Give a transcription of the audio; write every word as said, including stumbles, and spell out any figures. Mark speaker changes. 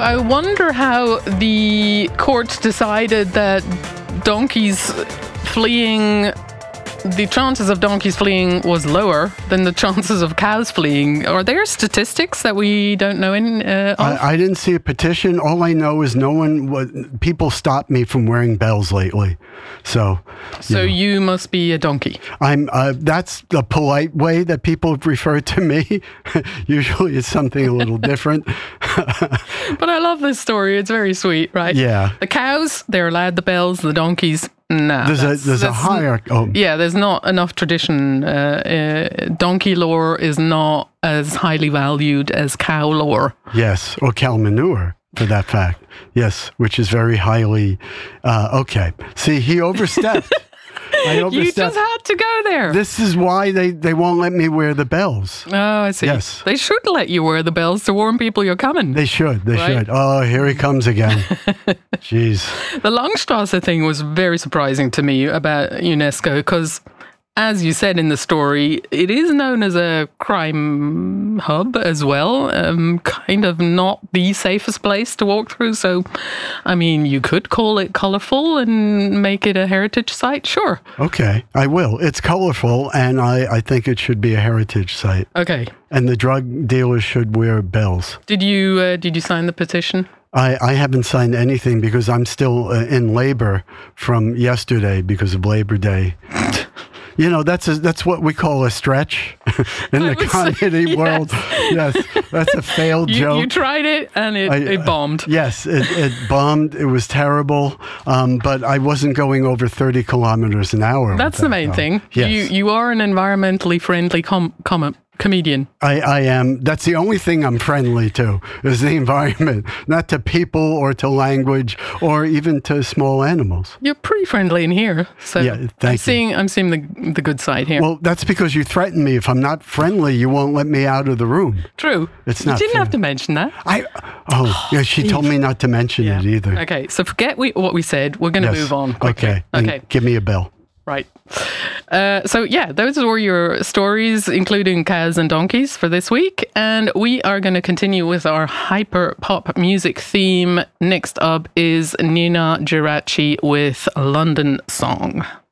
Speaker 1: I wonder how the courts decided that donkeys fleeing, the chances of donkeys fleeing was lower than the chances of cows fleeing. Are there statistics that we don't know in, uh, of?
Speaker 2: I, I didn't see a petition. All I know is no one, was, people stopped me from wearing bells lately. So,
Speaker 1: so
Speaker 2: you know.
Speaker 1: you must be a donkey.
Speaker 2: I'm. Uh, that's the polite way that people refer to me. Usually it's something a little different.
Speaker 1: But I love this story. It's very sweet, right?
Speaker 2: Yeah.
Speaker 1: The cows, they're allowed the bells. The donkeys, no.
Speaker 2: There's a there's a hierarchy. Oh.
Speaker 1: Yeah, there's not enough tradition. Uh, uh, donkey lore is not as highly valued as cow lore.
Speaker 2: Yes, or cow manure, for that fact. Yes, which is very highly... Uh, okay. See, he overstepped. I overstepped.
Speaker 1: You just had to go there.
Speaker 2: This is why they, they won't let me wear the bells.
Speaker 1: Oh, I see.
Speaker 2: Yes.
Speaker 1: They should let you wear the bells to warn people you're coming.
Speaker 2: They should. They
Speaker 1: right?
Speaker 2: should. Oh, here he comes again. Jeez.
Speaker 1: The Langstrasse thing was very surprising to me about UNESCO because, as you said in the story, it is known as a crime hub as well. Um, kind of not the safest place to walk through. So, I mean, you could call it colourful and make it a heritage site, sure.
Speaker 2: Okay, I will. It's colourful, and I, I think it should be a heritage site.
Speaker 1: Okay.
Speaker 2: And the drug dealers should wear bells.
Speaker 1: Did you uh, did you sign the petition?
Speaker 2: I, I haven't signed anything because I'm still uh, in labor from yesterday because of Labor Day. You know, that's a, that's what we call a stretch in the comedy
Speaker 1: yes.
Speaker 2: world. Yes, that's a failed
Speaker 1: you,
Speaker 2: joke.
Speaker 1: You tried it and it,
Speaker 2: I,
Speaker 1: it bombed.
Speaker 2: Yes, it, it bombed. It was terrible, um, but I wasn't going over thirty kilometers an hour.
Speaker 1: That's the
Speaker 2: that,
Speaker 1: main
Speaker 2: though.
Speaker 1: thing.
Speaker 2: Yes.
Speaker 1: You, you are an environmentally friendly com- com- comedian.
Speaker 2: I, I am. That's the only thing I'm friendly to is the environment, not to people or to language or even to small animals.
Speaker 1: You're pretty friendly in here, so
Speaker 2: Yeah, thank
Speaker 1: I'm
Speaker 2: you.
Speaker 1: seeing I'm seeing the the good side here.
Speaker 2: Well, that's because you threaten me. If I'm not friendly, you won't let me out of the room.
Speaker 1: True.
Speaker 2: It's
Speaker 1: you
Speaker 2: not
Speaker 1: didn't
Speaker 2: fair.
Speaker 1: have to mention that.
Speaker 2: I. Oh, yeah. She told me not to mention
Speaker 1: Yeah.
Speaker 2: it either.
Speaker 1: Okay, so forget we, what we said. We're going to
Speaker 2: Yes.
Speaker 1: move on quickly.
Speaker 2: Okay. And
Speaker 1: Okay.
Speaker 2: give me a bell.
Speaker 1: Right. Uh, so, yeah, those were your stories, including cows and donkeys for this week. And we are going to continue with our hyper pop music theme. Next up is Nina Geraci with London Song.